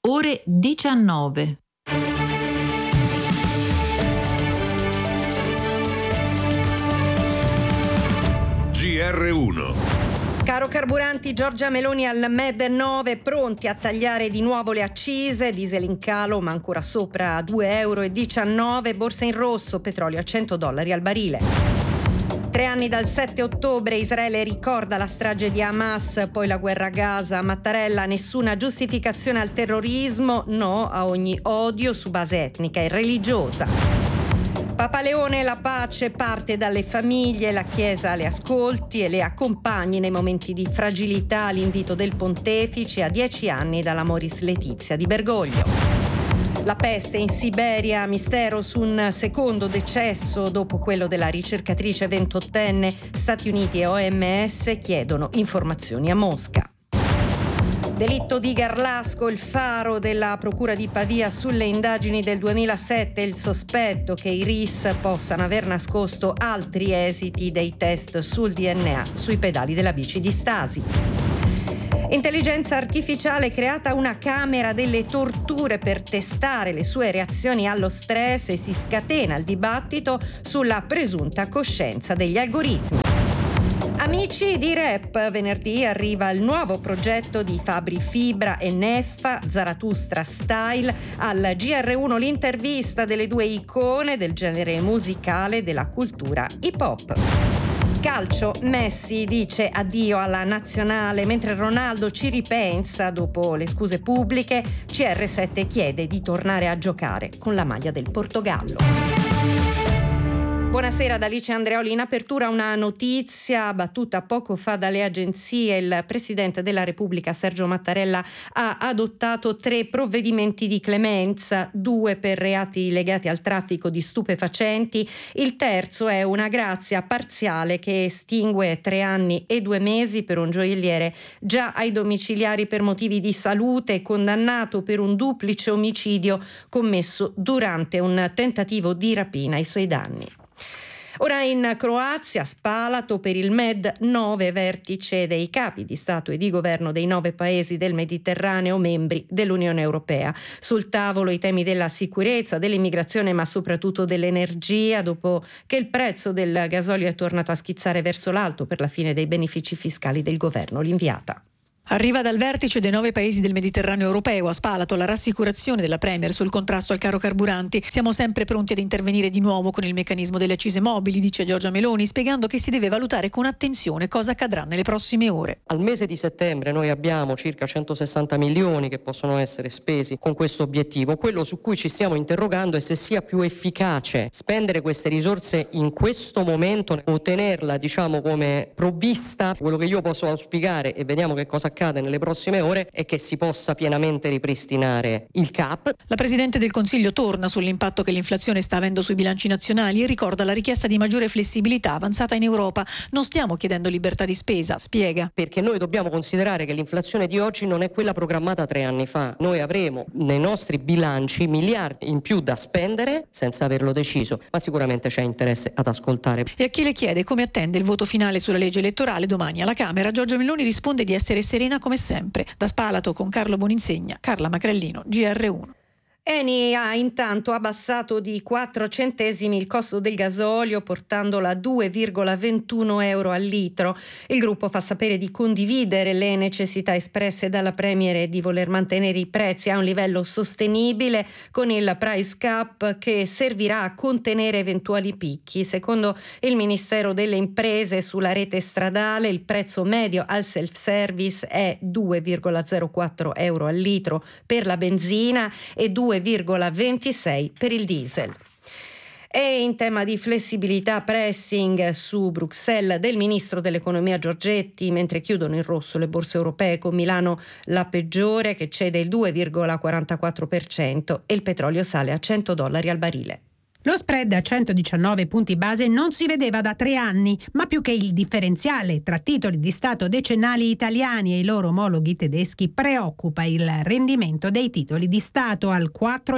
ore 19. GR1. Caro carburanti, Giorgia Meloni al MED 9, pronti a tagliare di nuovo le accise, diesel in calo ma ancora sopra 2,19 €, borsa in rosso, petrolio a $100 al barile. 3 anni dal 7 ottobre, Israele ricorda la strage di Hamas, poi la guerra a Gaza. Mattarella, nessuna giustificazione al terrorismo, no a ogni odio su base etnica e religiosa. Papa Leone, la pace parte dalle famiglie, la Chiesa le ascolti e le accompagni nei momenti di fragilità. L'invito del pontefice a 10 anni dalla Moris Letizia di Bergoglio. La peste in Siberia, mistero su un secondo decesso dopo quello della ricercatrice 28enne. Stati Uniti e OMS chiedono informazioni a Mosca. Delitto di Garlasco, il faro della Procura di Pavia sulle indagini del 2007, il sospetto che i RIS possano aver nascosto altri esiti dei test sul DNA sui pedali della bici di Stasi. Intelligenza artificiale, creata una camera delle torture per testare le sue reazioni allo stress e si scatena il dibattito sulla presunta coscienza degli algoritmi. Amici di Rap, venerdì arriva il nuovo progetto di Fabri Fibra e Neffa, Zarathustra Style. Al GR1 l'intervista delle due icone del genere musicale e della cultura hip hop. Calcio, Messi dice addio alla nazionale mentre Ronaldo ci ripensa dopo le scuse pubbliche. CR7 chiede di tornare a giocare con la maglia del Portogallo. Buonasera da Alice Andreoli. In apertura una notizia battuta poco fa dalle agenzie. Il Presidente della Repubblica Sergio Mattarella ha adottato 3 provvedimenti di clemenza, 2 per reati legati al traffico di stupefacenti. Il terzo è una grazia parziale che estingue 3 anni e 2 mesi per un gioielliere già ai domiciliari per motivi di salute, condannato per un duplice omicidio commesso durante un tentativo di rapina ai suoi danni. Ora in Croazia, Spalato per il MED 9, vertice dei capi di Stato e di Governo dei 9 paesi del Mediterraneo membri dell'Unione Europea. Sul tavolo i temi della sicurezza, dell'immigrazione ma soprattutto dell'energia, dopo che il prezzo del gasolio è tornato a schizzare verso l'alto per la fine dei benefici fiscali del governo. L'inviata. Arriva dal vertice dei 9 paesi del Mediterraneo europeo a Spalato la rassicurazione della Premier sul contrasto al caro carburanti. Siamo sempre pronti ad intervenire di nuovo con il meccanismo delle accise mobili, dice Giorgia Meloni, spiegando che si deve valutare con attenzione cosa accadrà nelle prossime ore. Al mese di settembre noi abbiamo circa 160 milioni che possono essere spesi con questo obiettivo. Quello su cui ci stiamo interrogando è se sia più efficace spendere queste risorse in questo momento o tenerla, come provvista. Quello che io posso auspicare, e vediamo che cosa accade nelle prossime ore, è che si possa pienamente ripristinare il CAP. La Presidente del Consiglio torna sull'impatto che l'inflazione sta avendo sui bilanci nazionali e ricorda la richiesta di maggiore flessibilità avanzata in Europa. Non stiamo chiedendo libertà di spesa, spiega. Perché noi dobbiamo considerare che l'inflazione di oggi non è quella programmata 3 anni fa. Noi avremo nei nostri bilanci miliardi in più da spendere senza averlo deciso, ma sicuramente c'è interesse ad ascoltare. E a chi le chiede come attende il voto finale sulla legge elettorale domani alla Camera, Giorgia Meloni risponde di essere serena come sempre. Da Spalato con Carlo Boninsegna, Carla Macrellino, GR1. Eni ha intanto abbassato di 4 centesimi il costo del gasolio, portandolo a 2,21 euro al litro. Il gruppo fa sapere di condividere le necessità espresse dalla Premier di voler mantenere i prezzi a un livello sostenibile con il price cap che servirà a contenere eventuali picchi. Secondo il Ministero delle Imprese, sulla rete stradale il prezzo medio al self-service è 2,04 euro al litro per la benzina e 2,26 per il diesel. E in tema di flessibilità, pressing su Bruxelles del ministro dell'economia Giorgetti, mentre chiudono in rosso le borse europee, con Milano la peggiore che cede il 2,44% e il petrolio sale a $100 al barile. Lo spread a 119 punti base non si vedeva da 3 anni, ma più che il differenziale tra titoli di Stato decennali italiani e i loro omologhi tedeschi preoccupa il rendimento dei titoli di Stato al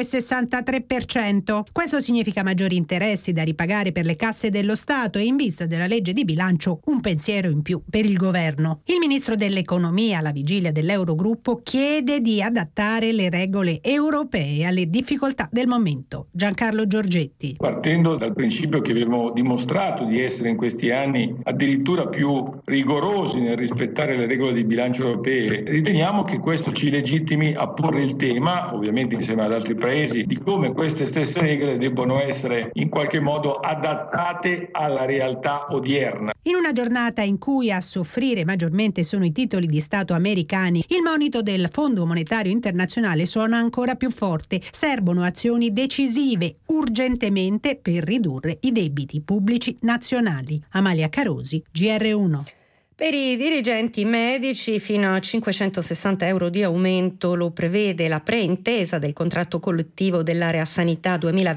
4,63%. Questo significa maggiori interessi da ripagare per le casse dello Stato e in vista della legge di bilancio un pensiero in più per il governo. Il ministro dell'economia alla vigilia dell'Eurogruppo chiede di adattare le regole europee alle difficoltà del momento. Giancarlo Giorgetti. Partendo dal principio che abbiamo dimostrato di essere in questi anni addirittura più rigorosi nel rispettare le regole di bilancio europee, riteniamo che questo ci legittimi a porre il tema, ovviamente insieme ad altri paesi, di come queste stesse regole debbono essere in qualche modo adattate alla realtà odierna. In una giornata in cui a soffrire maggiormente sono i titoli di Stato americani, il monito del Fondo Monetario Internazionale suona ancora più forte. Servono azioni decisive, urgentemente, per ridurre i debiti pubblici nazionali. Amalia Carosi, GR1. Per i dirigenti medici fino a 560 euro di aumento lo prevede la preintesa del contratto collettivo dell'area sanità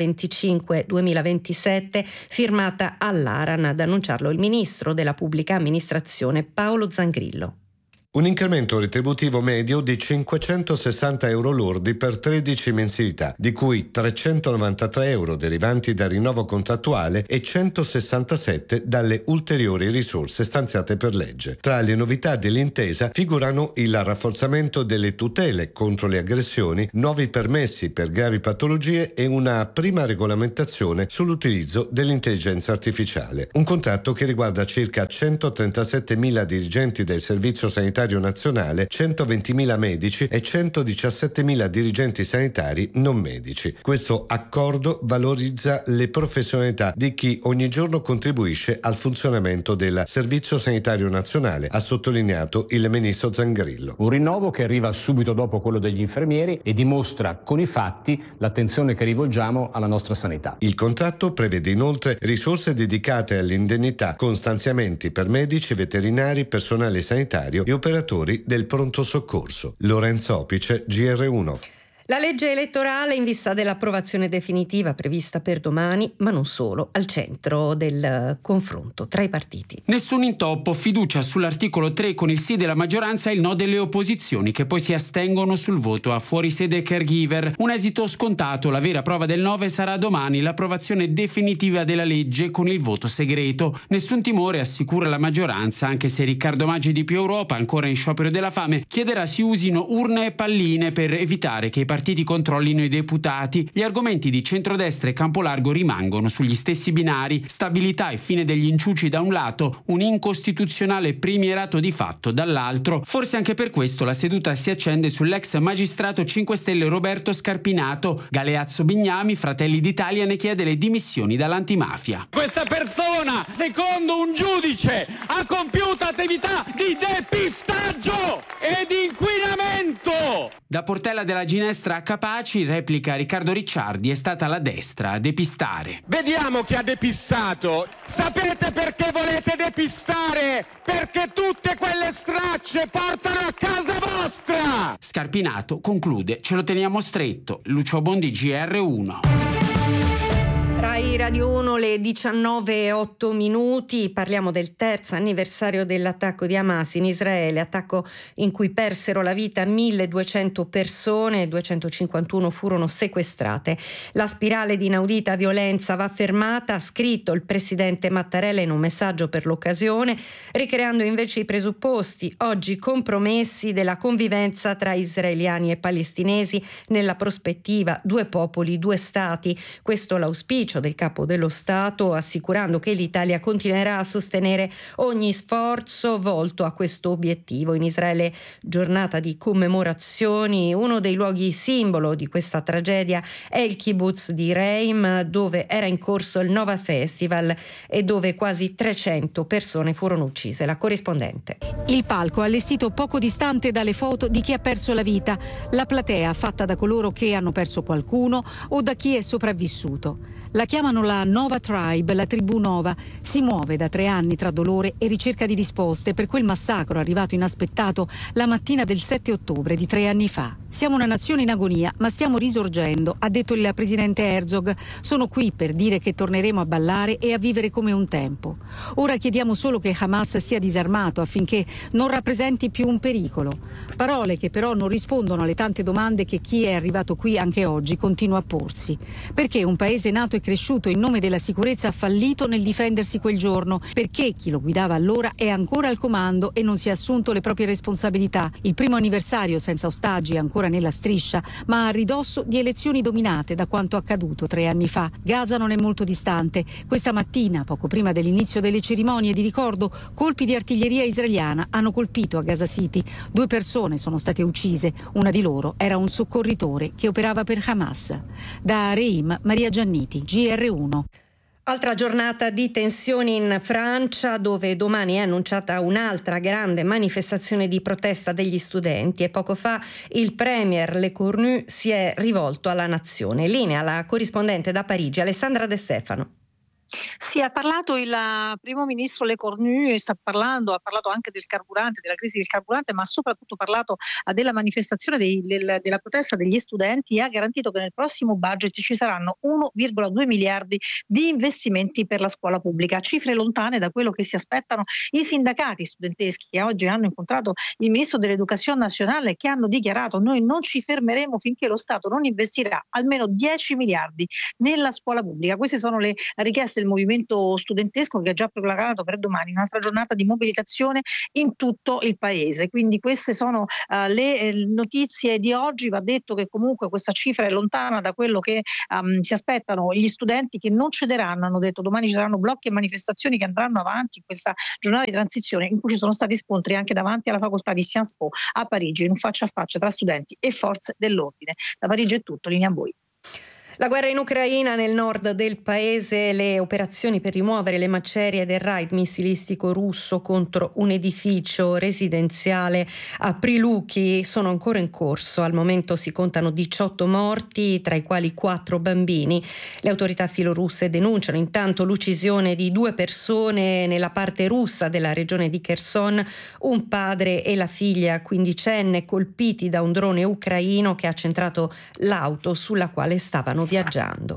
2025-2027 firmata all'Aran, ad annunciarlo il ministro della pubblica amministrazione Paolo Zangrillo. Un incremento retributivo medio di 560 euro lordi per 13 mensilità, di cui 393 euro derivanti dal rinnovo contrattuale e 167 dalle ulteriori risorse stanziate per legge. Tra le novità dell'intesa figurano il rafforzamento delle tutele contro le aggressioni, nuovi permessi per gravi patologie e una prima regolamentazione sull'utilizzo dell'intelligenza artificiale. Un contratto che riguarda circa 137.000 dirigenti del Servizio Sanitario Nazionale, 120.000 medici e 117.000 dirigenti sanitari non medici. Questo accordo valorizza le professionalità di chi ogni giorno contribuisce al funzionamento del Servizio Sanitario Nazionale, ha sottolineato il ministro Zangrillo. Un rinnovo che arriva subito dopo quello degli infermieri e dimostra con i fatti l'attenzione che rivolgiamo alla nostra sanità. Il contratto prevede inoltre risorse dedicate all'indennità con stanziamenti per medici, veterinari, personale sanitario e operatori del pronto soccorso. Lorenzo Opice, GR1. La legge elettorale in vista dell'approvazione definitiva prevista per domani, ma non solo, al centro del confronto tra i partiti. Nessun intoppo, fiducia sull'articolo 3 con il sì della maggioranza e il no delle opposizioni che poi si astengono sul voto a fuorisede caregiver. Un esito scontato, la vera prova del 9 sarà domani l'approvazione definitiva della legge con il voto segreto. Nessun timore, assicura la maggioranza, anche se Riccardo Maggi di Più Europa, ancora in sciopero della fame, chiederà si usino urne e palline per evitare che i partiti controllino i deputati. Gli argomenti di centrodestra e Campolargo rimangono sugli stessi binari: stabilità e fine degli inciuci da un lato, un incostituzionale premierato di fatto dall'altro. Forse anche per questo la seduta si accende sull'ex magistrato 5 Stelle Roberto Scarpinato. Galeazzo Bignami, Fratelli d'Italia, ne chiede le dimissioni dall'antimafia. Questa persona, secondo un giudice, ha compiuto attività di depistaggio e di inquinamento. Da Portella della Ginestra a Capaci, replica Riccardo Ricciardi, è stata la destra a depistare. Vediamo chi ha depistato. Sapete perché volete depistare? Perché tutte quelle stracce portano a casa vostra! Scarpinato conclude: ce lo teniamo stretto. Lucio Bondi, GR1. Rai Radio 1, le 19:08. Parliamo del terzo anniversario dell'attacco di Hamas in Israele, attacco in cui persero la vita 1.200 persone, 251 furono sequestrate. La spirale di inaudita violenza va fermata, ha scritto il presidente Mattarella in un messaggio per l'occasione, ricreando invece i presupposti, oggi compromessi, della convivenza tra israeliani e palestinesi nella prospettiva due popoli, due stati. Questo l'auspicio del capo dello Stato, assicurando che l'Italia continuerà a sostenere ogni sforzo volto a questo obiettivo. In Israele, giornata di commemorazioni, uno dei luoghi simbolo di questa tragedia è il kibbutz di Reim, dove era in corso il Nova Festival e dove quasi 300 persone furono uccise. La corrispondente. Il palco allestito poco distante dalle foto di chi ha perso la vita, la platea fatta da coloro che hanno perso qualcuno o da chi è sopravvissuto. La chiamano la Nova Tribe, la tribù Nova. Si muove da 3 anni tra dolore e ricerca di risposte per quel massacro arrivato inaspettato la mattina del 7 ottobre di 3 anni fa. Siamo una nazione in agonia, ma stiamo risorgendo, ha detto il presidente Herzog. Sono qui per dire che torneremo a ballare e a vivere come un tempo. Ora chiediamo solo che Hamas sia disarmato affinché non rappresenti più un pericolo. Parole che però non rispondono alle tante domande che chi è arrivato qui anche oggi continua a porsi. Perché un paese nato e cresciuto in nome della sicurezza ha fallito nel difendersi quel giorno? Perché chi lo guidava allora è ancora al comando e non si è assunto le proprie responsabilità? Il primo anniversario senza ostaggi è ancora nella striscia, ma a ridosso di elezioni dominate da quanto accaduto 3 anni fa. Gaza non è molto distante. Questa mattina, poco prima dell'inizio delle cerimonie di ricordo, colpi di artiglieria israeliana hanno colpito a Gaza City. 2 persone sono state uccise. Una di loro era un soccorritore che operava per Hamas. Da Reim, Maria Gianniti, GR1. Altra giornata di tensioni in Francia, dove domani è annunciata un'altra grande manifestazione di protesta degli studenti e poco fa il premier Lecornu si è rivolto alla nazione. Linea la corrispondente da Parigi, Alessandra De Stefano. Sì, ha parlato il primo ministro Lecornu e ha parlato anche del carburante, della crisi del carburante, ma ha soprattutto parlato della manifestazione della protesta degli studenti e ha garantito che nel prossimo budget ci saranno 1,2 miliardi di investimenti per la scuola pubblica, cifre lontane da quello che si aspettano i sindacati studenteschi che oggi hanno incontrato il ministro dell'Educazione nazionale e che hanno dichiarato: noi non ci fermeremo finché lo Stato non investirà almeno 10 miliardi nella scuola pubblica. Queste sono le richieste del movimento studentesco, che ha già proclamato per domani un'altra giornata di mobilitazione in tutto il paese. Quindi queste sono le notizie di oggi. Va detto che comunque questa cifra è lontana da quello che si aspettano gli studenti, che non cederanno. Hanno detto domani ci saranno blocchi e manifestazioni che andranno avanti in questa giornata di transizione, in cui ci sono stati scontri anche davanti alla facoltà di Sciences Po a Parigi, in un faccia a faccia tra studenti e forze dell'ordine. Da Parigi è tutto, linea a voi. La guerra in Ucraina, nel nord del paese, le operazioni per rimuovere le macerie del raid missilistico russo contro un edificio residenziale a Priluki sono ancora in corso. Al momento si contano 18 morti, tra i quali 4 bambini. Le autorità filorusse denunciano intanto l'uccisione di 2 persone nella parte russa della regione di Kherson, un padre e la figlia quindicenne colpiti da un drone ucraino che ha centrato l'auto sulla quale stavano viaggiando.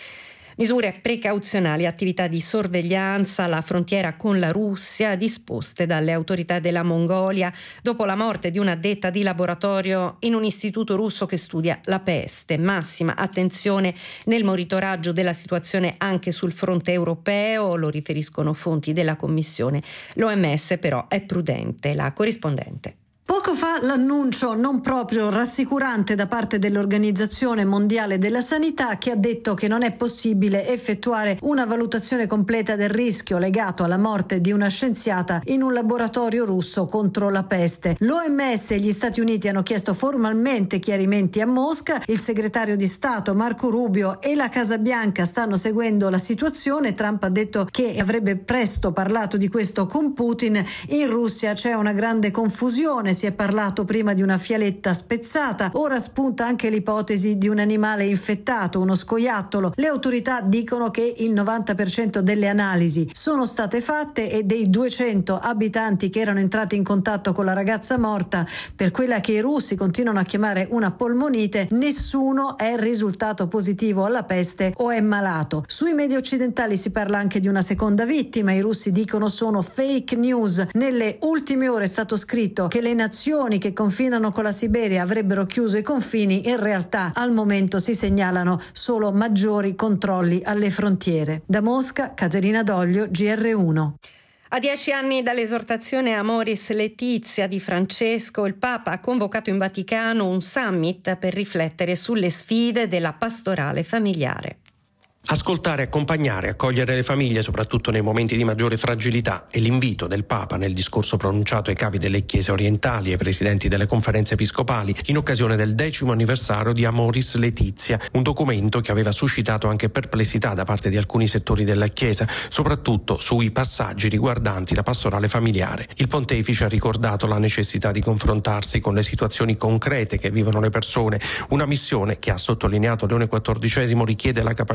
Misure precauzionali, attività di sorveglianza alla frontiera con la Russia disposte dalle autorità della Mongolia dopo la morte di un'addetta di laboratorio in un istituto russo che studia la peste. Massima attenzione nel monitoraggio della situazione anche sul fronte europeo, lo riferiscono fonti della Commissione. L'OMS però è prudente. La corrispondente. Poco fa l'annuncio non proprio rassicurante da parte dell'Organizzazione Mondiale della Sanità, che ha detto che non è possibile effettuare una valutazione completa del rischio legato alla morte di una scienziata in un laboratorio russo contro la peste. L'OMS e gli Stati Uniti hanno chiesto formalmente chiarimenti a Mosca. Il segretario di Stato Marco Rubio e la Casa Bianca stanno seguendo la situazione. Trump ha detto che avrebbe presto parlato di questo con Putin. In Russia c'è una grande confusione. Si è parlato prima di una fialetta spezzata, ora spunta anche l'ipotesi di un animale infettato, uno scoiattolo. Le autorità dicono che il 90% delle analisi sono state fatte e dei 200 abitanti che erano entrati in contatto con la ragazza morta, per quella che i russi continuano a chiamare una polmonite, nessuno è risultato positivo alla peste o è malato. Sui media occidentali si parla anche di una seconda vittima. I russi dicono sono fake news. Nelle ultime ore è stato scritto che le nazioni che confinano con la Siberia avrebbero chiuso i confini. In realtà al momento si segnalano solo maggiori controlli alle frontiere. Da Mosca, Caterina Doglio, GR1. A 10 anni dall'esortazione Amoris Laetitia di Francesco, il Papa ha convocato in Vaticano un summit per riflettere sulle sfide della pastorale familiare. Ascoltare, accompagnare, accogliere le famiglie, soprattutto nei momenti di maggiore fragilità, è l'invito del Papa nel discorso pronunciato ai capi delle chiese orientali e ai presidenti delle conferenze episcopali in occasione del 10° anniversario di Amoris Laetitia, un documento che aveva suscitato anche perplessità da parte di alcuni settori della Chiesa, soprattutto sui passaggi riguardanti la pastorale familiare. Il pontefice ha ricordato la necessità di confrontarsi con le situazioni concrete che vivono le persone, una missione che, ha sottolineato Leone XIV, richiede la capacità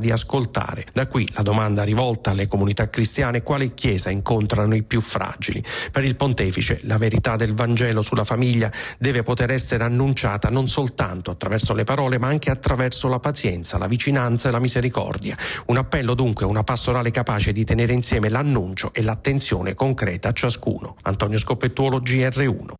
di ascoltare. Da qui la domanda rivolta alle comunità cristiane: quale chiesa incontrano i più fragili? Per il pontefice la verità del Vangelo sulla famiglia deve poter essere annunciata non soltanto attraverso le parole, ma anche attraverso la pazienza, la vicinanza e la misericordia. Un appello dunque, una pastorale capace di tenere insieme l'annuncio e l'attenzione concreta a ciascuno. Antonio Scoppettuolo, GR1.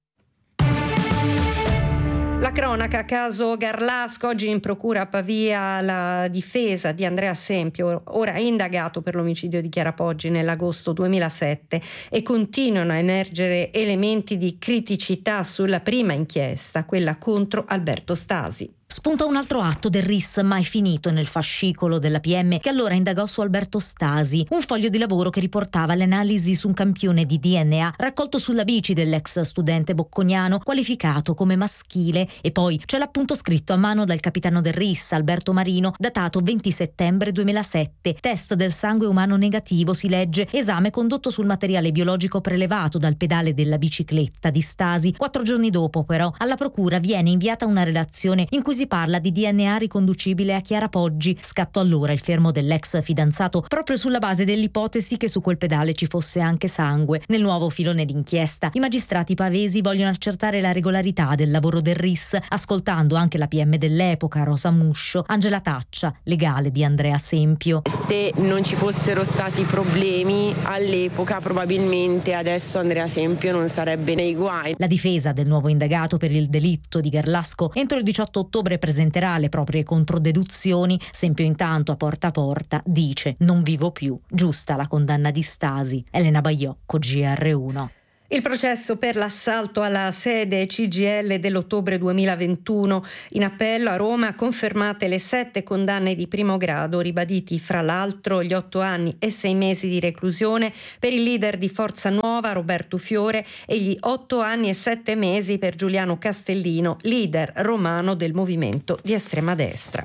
La cronaca, caso Garlasco, oggi in procura a Pavia la difesa di Andrea Sempio, ora indagato per l'omicidio di Chiara Poggi nell'agosto 2007, e continuano a emergere elementi di criticità sulla prima inchiesta, quella contro Alberto Stasi. Spunta un altro atto del RIS mai finito nel fascicolo della PM che allora indagò su Alberto Stasi, un foglio di lavoro che riportava le analisi su un campione di DNA raccolto sulla bici dell'ex studente bocconiano qualificato come maschile, e poi c'è l'appunto scritto a mano dal capitano del RIS Alberto Marino datato 20 settembre 2007, test del sangue umano negativo, si legge, esame condotto sul materiale biologico prelevato dal pedale della bicicletta di Stasi. 4 giorni dopo però alla procura viene inviata una relazione in cui si parla di DNA riconducibile a Chiara Poggi. Scattò allora il fermo dell'ex fidanzato proprio sulla base dell'ipotesi che su quel pedale ci fosse anche sangue. Nel nuovo filone d'inchiesta i magistrati pavesi vogliono accertare la regolarità del lavoro del RIS, ascoltando anche la PM dell'epoca, Rosa Muscio, Angela Taccia, legale di Andrea Sempio. Se non ci fossero stati problemi all'epoca, probabilmente adesso Andrea Sempio non sarebbe nei guai. La difesa del nuovo indagato per il delitto di Garlasco entro il 18 ottobre presenterà le proprie controdeduzioni. Sempio intanto a porta dice: non vivo più, giusta la condanna di Stasi. Elena Baiocco, GR1. Il processo per l'assalto alla sede CGIL dell'ottobre 2021. In appello a Roma confermate le 7 condanne di primo grado, ribaditi fra l'altro gli 8 anni e 6 mesi di reclusione per il leader di Forza Nuova Roberto Fiore e gli 8 anni e 7 mesi per Giuliano Castellino, leader romano del movimento di estrema destra.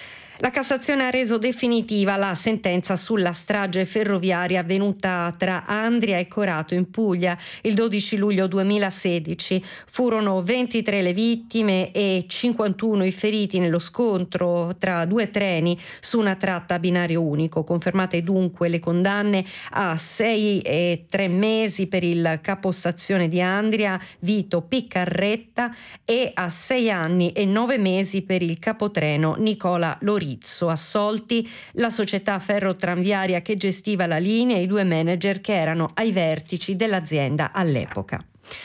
La Cassazione ha reso definitiva la sentenza sulla strage ferroviaria avvenuta tra Andria e Corato in Puglia il 12 luglio 2016. Furono 23 le vittime e 51 i feriti nello scontro tra 2 treni su una tratta a binario unico. Confermate dunque le condanne a 6 e 3 mesi per il capostazione di Andria Vito Piccarretta e a 6 anni e 9 mesi per il capotreno Nicola Lorizzo. Assolti la società ferrotranviaria che gestiva la linea e i 2 manager che erano ai vertici dell'azienda all'epoca.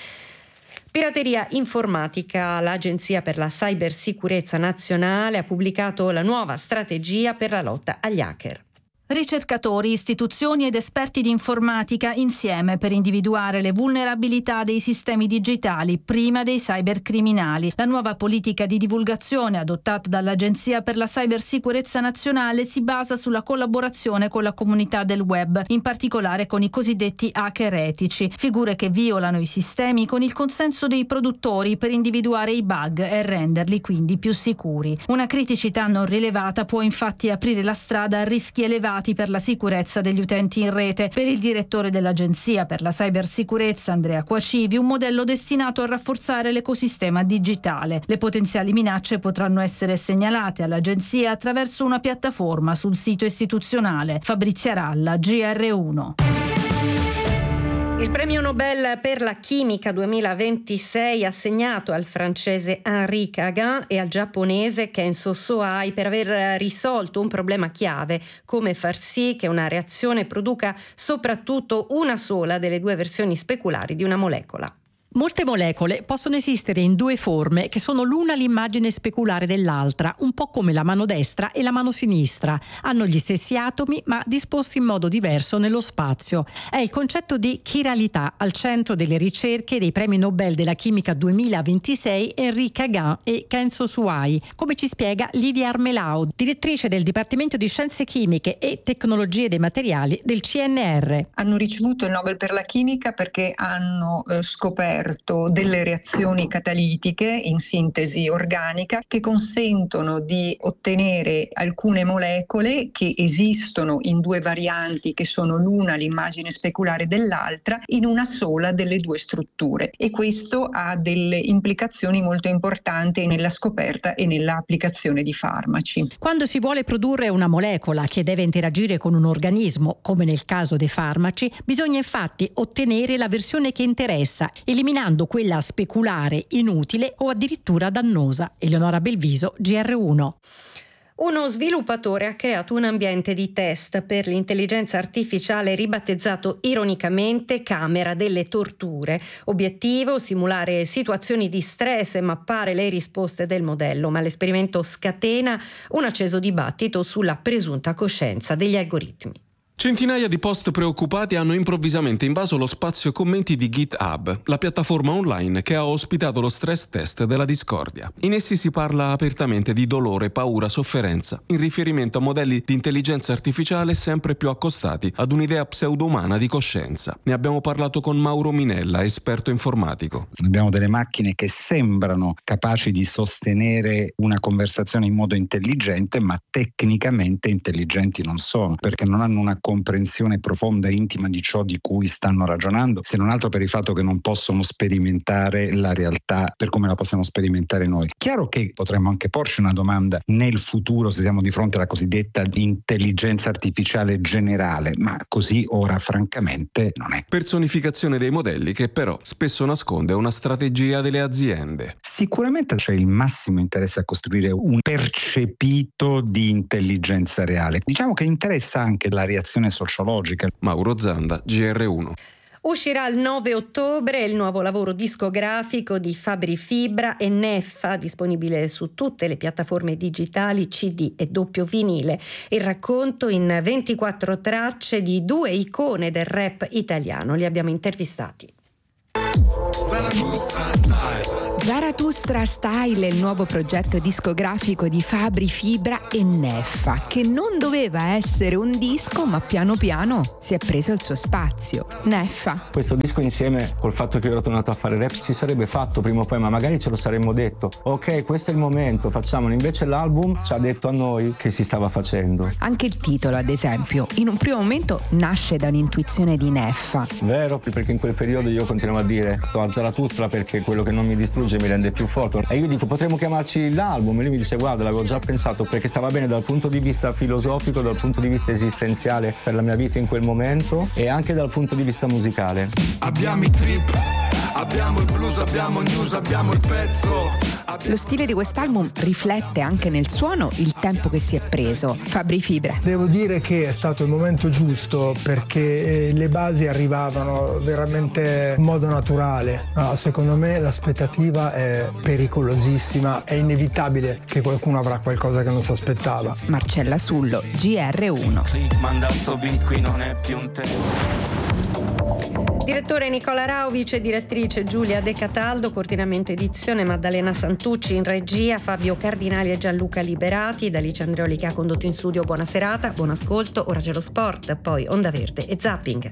Pirateria informatica. L'Agenzia per la Cybersicurezza Nazionale ha pubblicato la nuova strategia per la lotta agli hacker. Ricercatori, istituzioni ed esperti di informatica insieme per individuare le vulnerabilità dei sistemi digitali prima dei cybercriminali. La nuova politica di divulgazione adottata dall'Agenzia per la Cybersicurezza Nazionale si basa sulla collaborazione con la comunità del web, in particolare con i cosiddetti hacker etici, figure che violano i sistemi con il consenso dei produttori per individuare i bug e renderli quindi più sicuri. Una criticità non rilevata può infatti aprire la strada a rischi elevati per la sicurezza degli utenti in rete. Per il direttore dell'Agenzia per la Cybersicurezza, Andrea Quacivi, un modello destinato a rafforzare l'ecosistema digitale. Le potenziali minacce potranno essere segnalate all'Agenzia attraverso una piattaforma sul sito istituzionale. Fabrizia Ralla, GR1. Il premio Nobel per la chimica 2026 assegnato al francese Henri Cagin e al giapponese Kenzo Sohai per aver risolto un problema chiave: come far sì che una reazione produca soprattutto una sola delle 2 versioni speculari di una molecola. Molte molecole possono esistere in 2 forme che sono l'una l'immagine speculare dell'altra, un po' come la mano destra e la mano sinistra. Hanno gli stessi atomi ma disposti in modo diverso nello spazio. È il concetto di chiralità al centro delle ricerche dei premi Nobel della chimica 2026 Henri Cagin e Kenzo Sohai, come ci spiega Lidia Armelau, direttrice del Dipartimento di Scienze Chimiche e Tecnologie dei Materiali del CNR. Hanno ricevuto il Nobel per la chimica perché hanno scoperto scoperto delle reazioni catalitiche in sintesi organica che consentono di ottenere alcune molecole che esistono in due varianti, che sono l'una l'immagine speculare dell'altra, in una sola delle due strutture, e questo ha delle implicazioni molto importanti nella scoperta e nell'applicazione di farmaci. Quando si vuole produrre una molecola che deve interagire con un organismo, come nel caso dei farmaci, bisogna infatti ottenere la versione che interessa, eliminando quella speculare, inutile o addirittura dannosa. Eleonora Belviso, GR1. Uno sviluppatore ha creato un ambiente di test per l'intelligenza artificiale ribattezzato ironicamente Camera delle Torture. Obiettivo: simulare situazioni di stress e mappare le risposte del modello, ma l'esperimento scatena un acceso dibattito sulla presunta coscienza degli algoritmi. Centinaia di post preoccupati hanno improvvisamente invaso lo spazio commenti di GitHub, la piattaforma online che ha ospitato lo stress test della discordia. In essi si parla apertamente di dolore, paura, sofferenza, in riferimento a modelli di intelligenza artificiale sempre più accostati ad un'idea pseudo-umana di coscienza. Ne abbiamo parlato con Mauro Minella, esperto informatico. Abbiamo delle macchine che sembrano capaci di sostenere una conversazione in modo intelligente, ma tecnicamente intelligenti non sono, perché non hanno una comprensione profonda e intima di ciò di cui stanno ragionando, se non altro per il fatto che non possono sperimentare la realtà per come la possiamo sperimentare noi. Chiaro che potremmo anche porci una domanda nel futuro se siamo di fronte alla cosiddetta intelligenza artificiale generale, ma così ora francamente non è. Personificazione dei modelli che però spesso nasconde una strategia delle aziende. Sicuramente c'è il massimo interesse a costruire un percepito di intelligenza reale. Diciamo che interessa anche la reazione sociologica. Mauro Zanda, GR1. Uscirà il 9 ottobre il nuovo lavoro discografico di Fabri Fibra e Neffa, disponibile su tutte le piattaforme digitali, CD e doppio vinile. Il racconto in 24 tracce di due icone del rap italiano. Li abbiamo intervistati. Zarathustra Style è il nuovo progetto discografico di Fabri Fibra e Neffa, che non doveva essere un disco, ma piano piano si è preso il suo spazio. Neffa: questo disco insieme col fatto che io ero tornato a fare rap si sarebbe fatto prima o poi, ma magari ce lo saremmo detto. Ok, questo è il momento, facciamolo. Invece l'album ci ha detto a noi che si stava facendo. Anche il titolo, ad esempio, in un primo momento nasce da un'intuizione di Neffa. Vero, perché in quel periodo io continuavo a dire sto a Zarathustra perché quello che non mi distrugge mi rende più forte. E io dico potremmo chiamarci l'album, e lui mi dice guarda l'avevo già pensato perché stava bene dal punto di vista filosofico, dal punto di vista esistenziale per la mia vita in quel momento e anche dal punto di vista musicale. Abbiamo i trip, abbiamo il blues, abbiamo il news, abbiamo il pezzo. Lo stile di quest'album riflette anche nel suono il tempo che si è preso. Fabri Fibra: devo dire che è stato il momento giusto perché le basi arrivavano veramente in modo naturale. Secondo me l'aspettativa è pericolosissima, è inevitabile che qualcuno avrà qualcosa che non si aspettava. Marcella Sullo, GR1. Direttore Nicola Rao, vice direttrice Giulia De Cataldo, coordinamento edizione Maddalena Santucci, in regia Fabio Cardinali e Gianluca Liberati, da Alice Andreoli che ha condotto in studio. Buona serata, buon ascolto, ora c'è lo sport, poi Onda Verde e Zapping.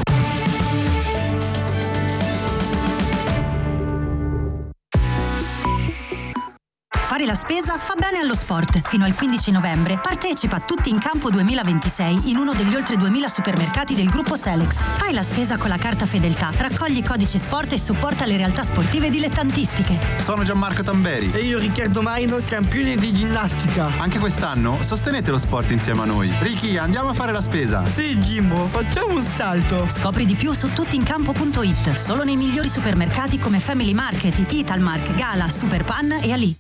Fare la spesa fa bene allo sport. Fino al 15 novembre partecipa a Tutti in Campo 2026 in uno degli oltre 2000 supermercati del gruppo Selex. Fai la spesa con la carta Fedeltà, raccogli codici sport e supporta le realtà sportive dilettantistiche. Sono Gianmarco Tamberi. E io Riccardo Maino, campione di ginnastica. Anche quest'anno sostenete lo sport insieme a noi. Ricky, andiamo a fare la spesa. Sì, Jimbo, facciamo un salto. Scopri di più su tuttincampo.it. Solo nei migliori supermercati come Family Market, Italmark, Gala, Superpan e Ali.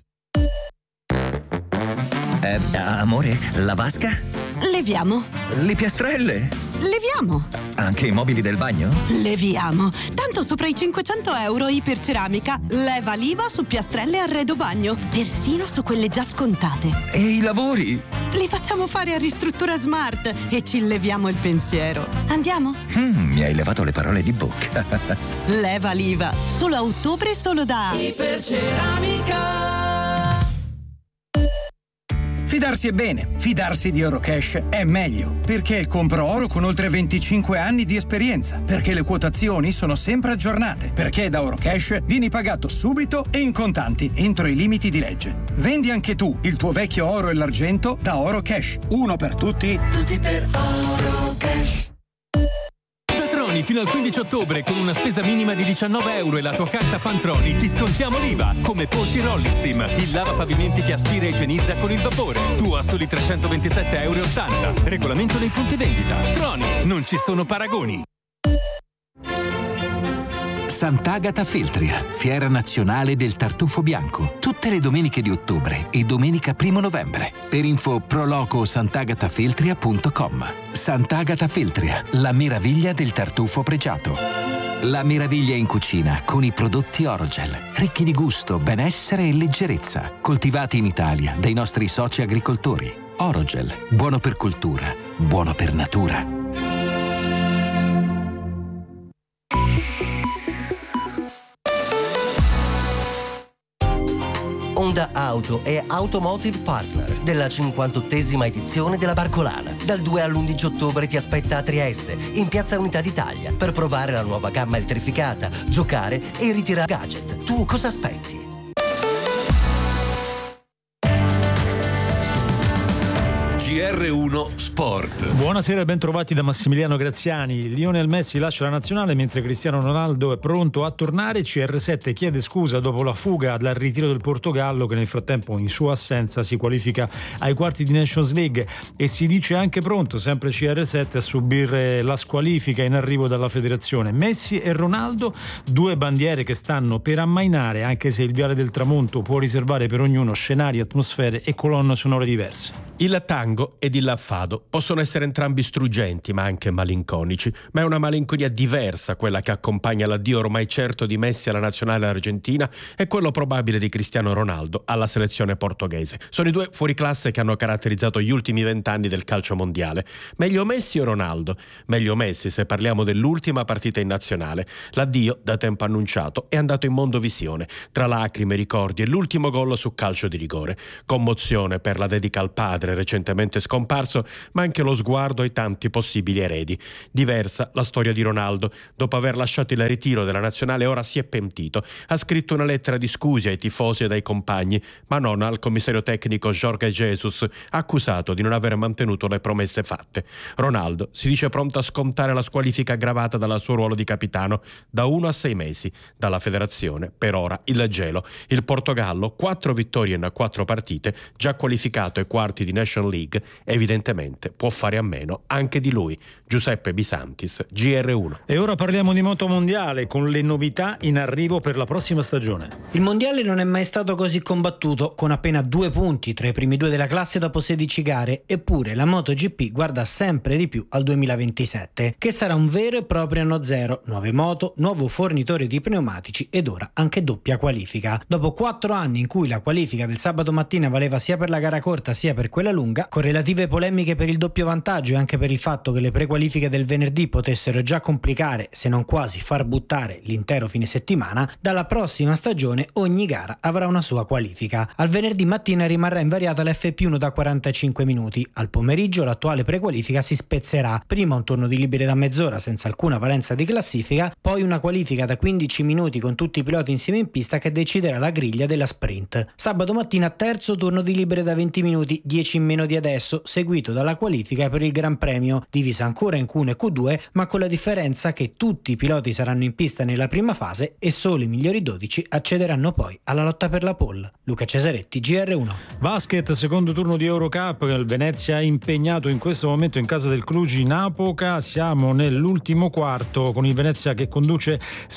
Amore, la vasca? Leviamo. Le piastrelle? Leviamo. Anche i mobili del bagno? Leviamo. Tanto sopra i 500 euro Iperceramica leva l'IVA su piastrelle e arredo bagno, persino su quelle già scontate. E i lavori? Li facciamo fare a Ristruttura Smart e ci leviamo il pensiero. Andiamo? Mi hai levato le parole di bocca. Leva l'IVA. Solo a ottobre, solo da Iperceramica. Fidarsi è bene, fidarsi di Eurocash è meglio, perché è il compro oro con oltre 25 anni di esperienza, perché le quotazioni sono sempre aggiornate, perché da Eurocash vieni pagato subito e in contanti entro i limiti di legge. Vendi anche tu il tuo vecchio oro e l'argento da Eurocash. Uno per tutti, tutti per Eurocash. Fino al 15 ottobre con una spesa minima di 19 euro e la tua carta Fantroni ti scontiamo l'IVA, come Ponti Rollistim, il lavapavimenti che aspira e igienizza con il vapore. Tu a soli 327,80 euro. Regolamento nei punti vendita. Troni, non ci sono paragoni. Sant'Agata Feltria, fiera nazionale del tartufo bianco, tutte le domeniche di ottobre e domenica 1 novembre. Per info proloco sant'agatafeltria.com. Sant'Agata Feltria, la meraviglia del tartufo pregiato. La meraviglia in cucina con i prodotti Orogel, ricchi di gusto, benessere e leggerezza, coltivati in Italia dai nostri soci agricoltori. Orogel, buono per cultura, buono per natura. Honda Auto è Automotive Partner della 58esima edizione della Barcolana. Dal 2 all'11 ottobre ti aspetta a Trieste, in Piazza Unità d'Italia, per provare la nuova gamma elettrificata, giocare e ritirare gadget. Tu cosa aspetti? GR1 Sport. Buonasera e ben trovati da Massimiliano Graziani. Lionel Messi lascia la nazionale mentre Cristiano Ronaldo è pronto a tornare. CR7 chiede scusa dopo la fuga dal ritiro del Portogallo, che nel frattempo in sua assenza si qualifica ai quarti di Nations League, e si dice anche pronto, sempre CR7, a subire la squalifica in arrivo dalla federazione. Messi e Ronaldo, due bandiere che stanno per ammainare, anche se il Viale del Tramonto può riservare per ognuno scenari, atmosfere e colonne sonore diverse. Il tango ed il fado possono essere entrambi struggenti ma anche malinconici, ma è una malinconia diversa quella che accompagna l'addio ormai certo di Messi alla nazionale argentina e quello probabile di Cristiano Ronaldo alla selezione portoghese. Sono i due fuoriclasse che hanno caratterizzato gli ultimi 20 anni del calcio mondiale. Meglio Messi o Ronaldo? Meglio Messi se parliamo dell'ultima partita in nazionale. L'addio, da tempo annunciato, è andato in mondovisione, tra lacrime, ricordi e l'ultimo gol su calcio di rigore. Commozione per la dedica al padre recentemente scomparso, ma anche lo sguardo ai tanti possibili eredi. Diversa la storia di Ronaldo. Dopo aver lasciato il ritiro della nazionale ora si è pentito. Ha scritto una lettera di scuse ai tifosi ed ai compagni, ma non al commissario tecnico Jorge Jesus, accusato di non aver mantenuto le promesse fatte. Ronaldo si dice pronto a scontare la squalifica aggravata dal suo ruolo di capitano da 1 a 6 mesi. Dalla federazione per ora il gelo. Il Portogallo 4 vittorie in 4 partite, già qualificato ai quarti di National League, evidentemente può fare a meno anche di lui. Giuseppe Bisantis, GR1. E ora parliamo di moto mondiale con le novità in arrivo per la prossima stagione. Il mondiale non è mai stato così combattuto, con appena 2 punti tra i primi 2 della classe dopo 16 gare, eppure la MotoGP guarda sempre di più al 2027, che sarà un vero e proprio anno zero, nuove moto, nuovo fornitore di pneumatici ed ora anche doppia qualifica. Dopo 4 anni in cui la qualifica del sabato mattina valeva sia per la gara corta sia per quella lunga, con relative polemiche per il doppio vantaggio e anche per il fatto che le prequalifiche del venerdì potessero già complicare, se non quasi far buttare l'intero fine settimana, dalla prossima stagione ogni gara avrà una sua qualifica. Al venerdì mattina rimarrà invariata l'FP1 da 45 minuti, al pomeriggio l'attuale prequalifica si spezzerà, prima un turno di libere da mezz'ora senza alcuna valenza di classifica, poi una qualifica da 15 minuti con tutti i piloti insieme in pista che deciderà la griglia della sprint. Sabato mattina terzo turno di libere da 20 minuti, 10 in meno di adesso, seguito dalla qualifica per il Gran Premio, divisa ancora in Q1 e Q2, ma con la differenza che tutti i piloti saranno in pista nella prima fase e solo i migliori 12 accederanno poi alla lotta per la pole. Luca Cesaretti, GR1. Basket, secondo turno di Eurocup, il Venezia è impegnato in questo momento in casa del Cluj Napoca. Siamo nell'ultimo quarto con il Venezia che conduce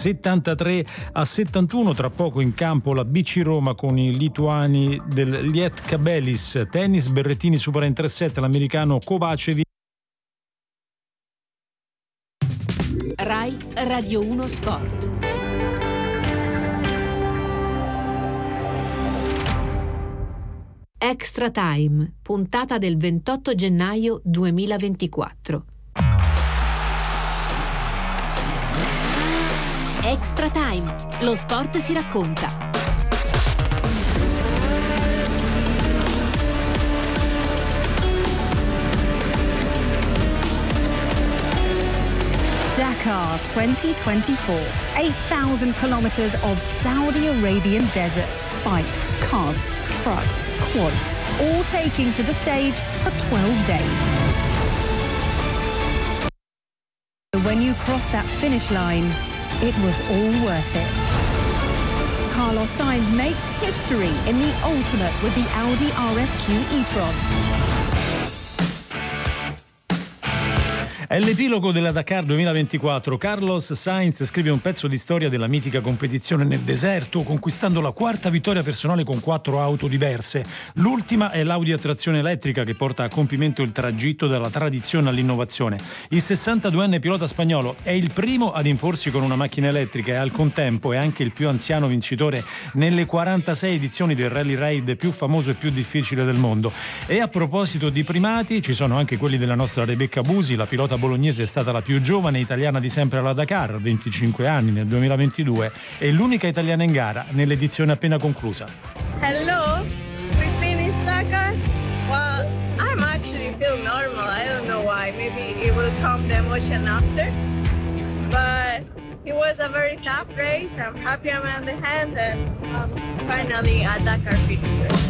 73-71. Tra poco in campo la BC Roma con i lituani del Lietkabelis. Tennis, Berrettini supera in 3-7 l'americano Kovacevic. Rai Radio 1 Sport. Extra Time, puntata del 28 gennaio 2024. Extra Time, lo sport si racconta. 2024. 8,000 kilometers of Saudi Arabian desert. Bikes, cars, trucks, quads, all taking to the stage for 12 days. When you cross that finish line, it was all worth it. Carlos Sainz makes history in the ultimate with the Audi RSQ e-tron. È l'epilogo della Dakar 2024. Carlos Sainz scrive un pezzo di storia della mitica competizione nel deserto, conquistando la quarta vittoria personale con 4 auto diverse. L'ultima è l'Audi a trazione elettrica, che porta a compimento il tragitto dalla tradizione all'innovazione. Il 62enne pilota spagnolo è il primo ad imporsi con una macchina elettrica e al contempo è anche il più anziano vincitore nelle 46 edizioni del Rally Raid più famoso e più difficile del mondo. E a proposito di primati, ci sono anche quelli della nostra Rebecca Busi. La pilota bolognese è stata la più giovane italiana di sempre alla Dakar, 25 anni nel 2022, e l'unica italiana in gara nell'edizione appena conclusa. Hello, we finished Dakar. Well, I'm actually feel normal. I don't know why. Maybe it will come the emotion after. But it was a very tough race. I'm happy I'm on the hand and finally a Dakar finisher.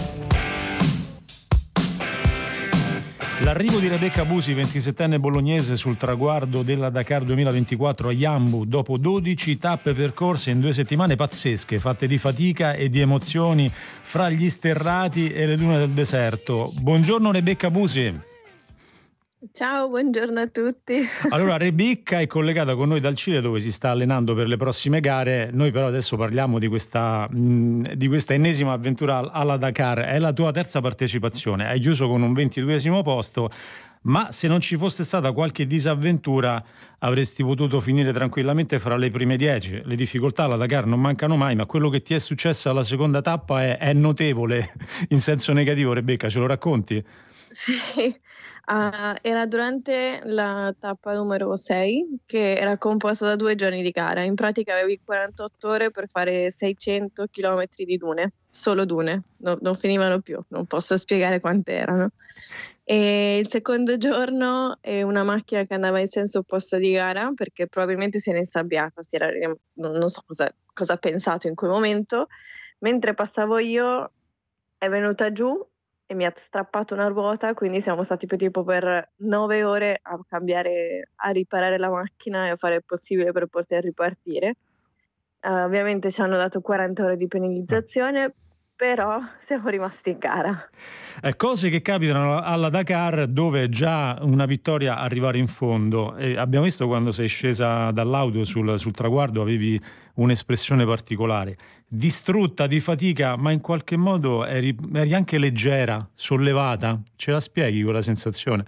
L'arrivo di Rebecca Busi, 27enne bolognese, sul traguardo della Dakar 2024 a Jammu dopo 12 tappe percorse in 2 settimane pazzesche, fatte di fatica e di emozioni fra gli sterrati e le dune del deserto. Buongiorno Rebecca Busi. Ciao, buongiorno a tutti. Allora, Rebecca è collegata con noi dal Cile, dove si sta allenando per le prossime gare. Noi però adesso parliamo di questa ennesima avventura alla Dakar. È la tua terza partecipazione, hai chiuso con un 22esimo posto, ma se non ci fosse stata qualche disavventura avresti potuto finire tranquillamente fra le prime 10. Le difficoltà alla Dakar non mancano mai, ma quello che ti è successo alla seconda tappa è notevole in senso negativo. Rebecca, ce lo racconti? Sì. Era durante la tappa numero 6, che era composta da 2 giorni di gara. In pratica avevi 48 ore per fare 600 km di dune, solo dune, non finivano più, non posso spiegare quante erano. E il secondo giorno una macchina che andava in senso opposto di gara, perché probabilmente si era insabbiata, non so cosa ha pensato in quel momento, mentre passavo io è venuta giù e mi ha strappato una ruota, quindi siamo stati più tipo per 9 ore a cambiare, a riparare la macchina e a fare il possibile per poter ripartire. Ovviamente ci hanno dato 40 ore di penalizzazione, però siamo rimasti in gara. Cose che capitano alla Dakar, dove già una vittoria arrivare in fondo. E abbiamo visto quando sei scesa dall'auto sul traguardo avevi un'espressione particolare, distrutta di fatica, ma in qualche modo eri anche leggera, sollevata. Ce la spieghi quella sensazione?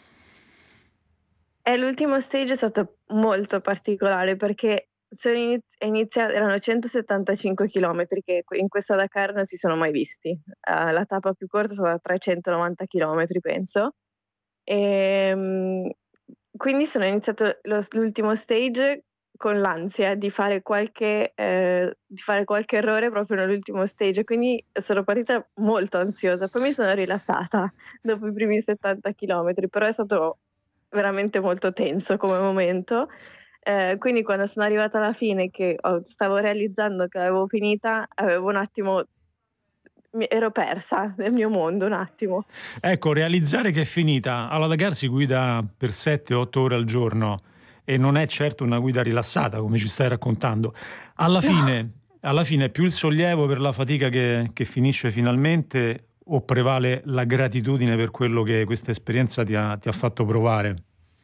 L'ultimo stage è stato molto particolare, perché erano 175 km che in questa Dakar non si sono mai visti. La tappa più corta è stata 390 km, penso. Quindi sono iniziato l'ultimo stage con l'ansia di fare qualche errore proprio nell'ultimo stage, quindi sono partita molto ansiosa. Poi mi sono rilassata dopo i primi 70 km, però è stato veramente molto tenso come momento. Quindi quando sono arrivata alla fine, che stavo realizzando che l'avevo finita, avevo un attimo, ero persa nel mio mondo un attimo. Ecco, realizzare che è finita. Alla Dakar si guida per 7-8 ore al giorno e non è certo una guida rilassata, come ci stai raccontando. Alla fine è più il sollievo per la fatica che finisce finalmente, o prevale la gratitudine per quello che questa esperienza ti ha fatto provare?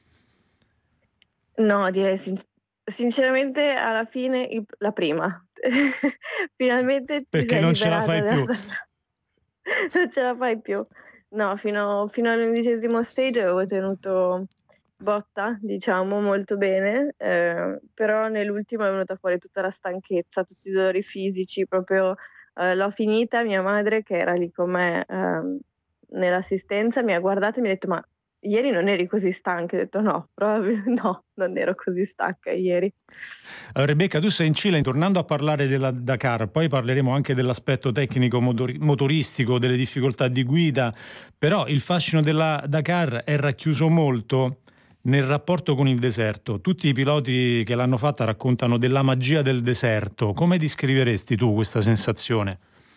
No, direi sinceramente alla fine la prima. Finalmente perché non ce la fai più. Non ce la fai più. No, fino all'11° stage avevo tenuto botta, diciamo, molto bene, però nell'ultimo è venuta fuori tutta la stanchezza, tutti i dolori fisici, proprio l'ho finita. Mia madre, che era lì con me nell'assistenza, mi ha guardato e mi ha detto: ma ieri non eri così stanca? Ho detto no, no, non ero così stanca ieri. Allora, Rebecca, tu sei in Cile, tornando a parlare della Dakar, poi parleremo anche dell'aspetto tecnico motoristico, delle difficoltà di guida, però il fascino della Dakar è racchiuso molto nel rapporto con il deserto. Tutti i piloti che l'hanno fatta raccontano della magia del deserto. Come descriveresti tu questa sensazione?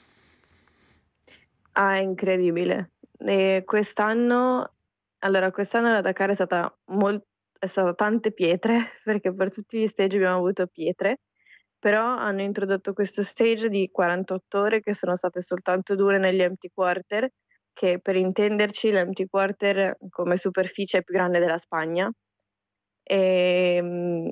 È incredibile. E quest'anno la Dakar è stata tante pietre, perché per tutti gli stage abbiamo avuto pietre, però hanno introdotto questo stage di 48 ore che sono state soltanto 2 negli empty quarter, che per intenderci l'empty quarter come superficie è più grande della Spagna, ed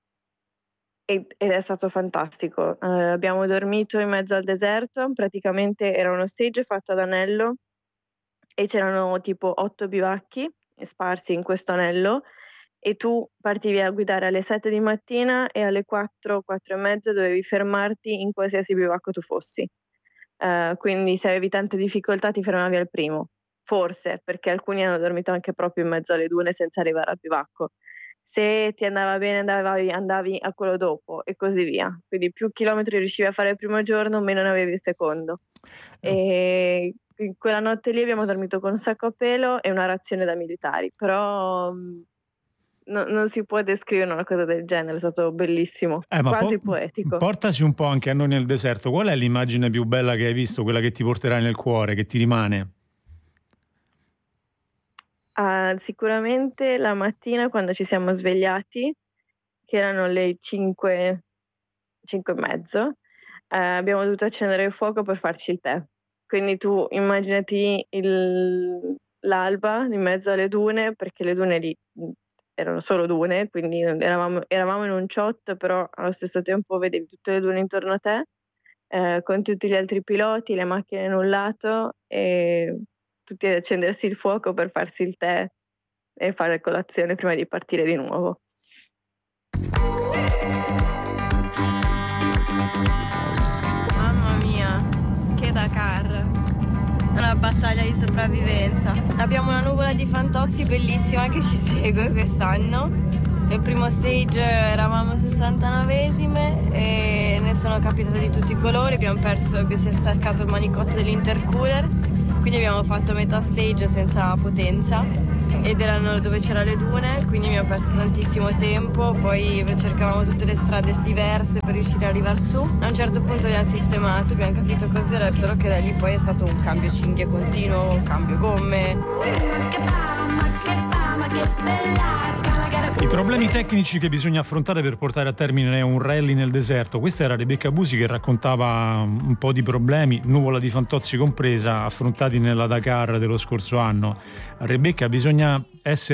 è stato fantastico. Abbiamo dormito in mezzo al deserto, praticamente era uno stage fatto ad anello e c'erano tipo 8 bivacchi sparsi in questo anello, e tu partivi a guidare alle 7 di mattina e alle 4 e mezza dovevi fermarti in qualsiasi bivacco tu fossi. Quindi se avevi tante difficoltà ti fermavi al primo, forse, perché alcuni hanno dormito anche proprio in mezzo alle dune senza arrivare al bivacco. Se ti andava bene andavi a quello dopo e così via. Quindi più chilometri riuscivi a fare il primo giorno, meno ne avevi il secondo. E quella notte lì abbiamo dormito con un sacco a pelo e una razione da militari, però non si può descrivere una cosa del genere, è stato bellissimo, quasi poetico. Portaci un po' anche a noi nel deserto. Qual è l'immagine più bella che hai visto, quella che ti porterai nel cuore, che ti rimane? Sicuramente la mattina quando ci siamo svegliati, che erano le 5 e mezzo, abbiamo dovuto accendere il fuoco per farci il tè. Quindi tu immaginati l'alba in mezzo alle dune, perché le dune lì erano solo dune, quindi eravamo in un ciotto, però allo stesso tempo vedevi tutte le dune intorno a te, con tutti gli altri piloti, le macchine in un lato e tutti ad accendersi il fuoco per farsi il tè e fare colazione prima di partire di nuovo. Mamma mia, che Dakar! Una battaglia di sopravvivenza. Abbiamo una nuvola di fantozzi bellissima che ci segue quest'anno. Nel primo stage eravamo 69esime e ne sono capitate di tutti i colori. Si è staccato il manicotto dell'intercooler, quindi abbiamo fatto metà stage senza potenza ed erano dove c'erano le dune, quindi abbiamo perso tantissimo tempo. Poi cercavamo tutte le strade diverse per riuscire ad arrivare su. A un certo punto abbiamo sistemato, abbiamo capito cos'era, solo che da lì poi è stato un cambio cinghie continuo, cambio gomme. I problemi tecnici che bisogna affrontare per portare a termine un rally nel deserto. Questa era Rebecca Busi che raccontava un po' di problemi, nuvola di fantozzi compresa, affrontati nella Dakar dello scorso anno. Rebecca, bisogna essere